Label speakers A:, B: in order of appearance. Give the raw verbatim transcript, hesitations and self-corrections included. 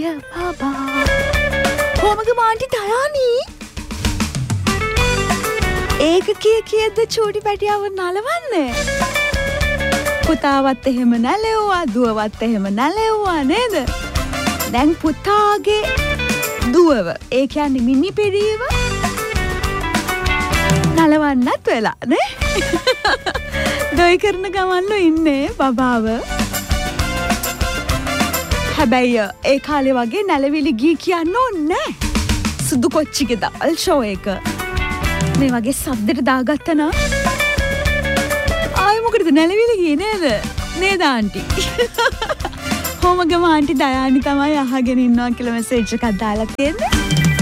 A: බබා කොමගම ආන්ටි දයානි ඒක කිය කියද්ද චූටි පැටියව නලවන්නේ පුතාවත් එහෙම නැලෙව්වා දුවවත් එහෙම නැලෙව්වා නේද දැන් පුතාගේ දුවව ඒ කියන්නේ මිනි පෙරීව නලවන්නත් වෙලා නේ දොයි කරන ගමන්ලු ඉන්නේ බබාව හැබැයි ඒ කාලේ වගේ නැලවිලි ගී කියන්න ඕනේ සුදු කොච්චිගේ දාල් ෂෝ එක මේ වගේ සද්දෙට දාගත්තා නම් ආයෙ මොකටද නැලවිලි ගියේ නේද නේද ආන්ටි කොමගම ආන්ටි දයානි තමයි අහගෙන ඉන්නවා කියලා මෙසේජ් එකක් දාලා තියෙන්නේ